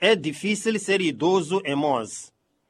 É difícil ser idoso em Moz.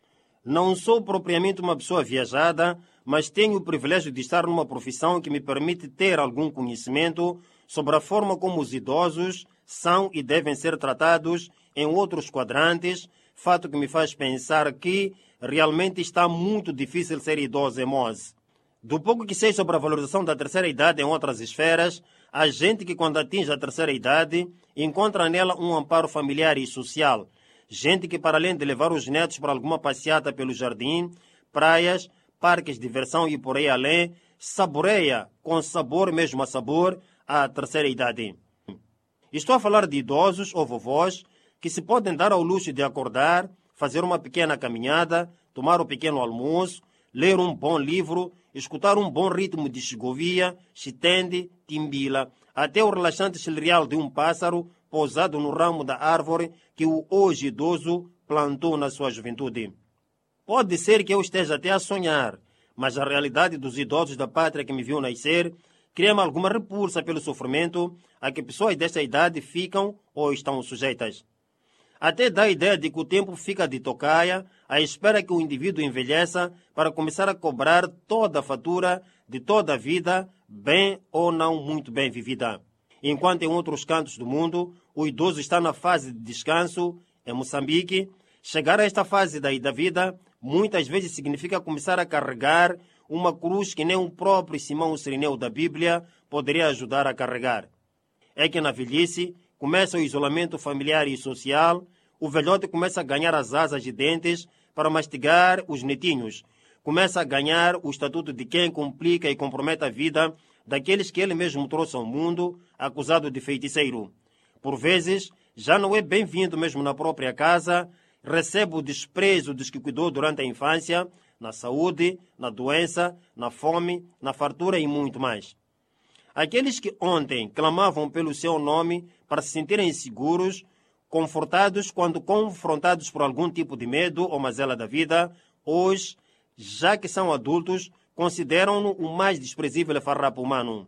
Não sou propriamente uma pessoa viajada, mas tenho o privilégio de estar numa profissão que me permite ter algum conhecimento sobre a forma como os idosos são e devem ser tratados em outros quadrantes, fato que me faz pensar que realmente está muito difícil ser idoso em Moz. Do pouco que sei sobre a valorização da terceira idade em outras esferas, há gente que quando atinge a terceira idade encontra nela um amparo familiar e social. Gente que, para além de levar os netos para alguma passeata pelo jardim, praias, parques de diversão e por aí além, saboreia, com sabor mesmo a sabor, a terceira idade. Estou a falar de idosos ou vovós que se podem dar ao luxo de acordar, fazer uma pequena caminhada, tomar um pequeno almoço, ler um bom livro, escutar um bom ritmo de Segovia, Chitende, Timbila, até o relaxante chilreal de um pássaro pousado no ramo da árvore que o hoje idoso plantou na sua juventude. Pode ser que eu esteja até a sonhar, mas a realidade dos idosos da pátria que me viu nascer cria-me alguma repulsa pelo sofrimento a que pessoas desta idade ficam ou estão sujeitas. Até dá a ideia de que o tempo fica de tocaia à espera que o indivíduo envelheça para começar a cobrar toda a fatura de toda a vida, bem ou não muito bem vivida. Enquanto em outros cantos do mundo, o idoso está na fase de descanso, em Moçambique, chegar a esta fase da vida muitas vezes significa começar a carregar uma cruz que nem o próprio Simão Sirineu da Bíblia poderia ajudar a carregar. É que na velhice começa o isolamento familiar e social, o velhote começa a ganhar as asas e dentes para mastigar os netinhos, começa a ganhar o estatuto de quem complica e compromete a vida daqueles que ele mesmo trouxe ao mundo, acusado de feiticeiro. Por vezes, já não é bem-vindo mesmo na própria casa, recebe o desprezo dos que cuidou durante a infância, na saúde, na doença, na fome, na fartura e muito mais. Aqueles que ontem clamavam pelo seu nome para se sentirem seguros, confortados quando confrontados por algum tipo de medo ou mazela da vida, hoje, já que são adultos, consideram-no o mais desprezível farrapo humano.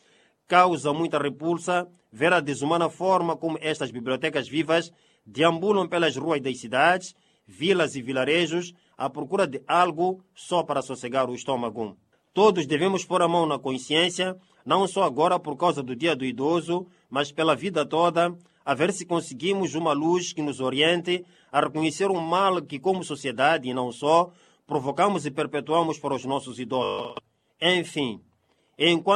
Causa muita repulsa ver a desumana forma como estas bibliotecas vivas deambulam pelas ruas das cidades, vilas e vilarejos à procura de algo só para sossegar o estômago. Todos devemos pôr a mão na consciência, não só agora por causa do Dia do Idoso, mas pela vida toda, a ver se conseguimos uma luz que nos oriente a reconhecer o mal que, como sociedade e não só, provocamos e perpetuamos para os nossos idosos. Enfim, enquanto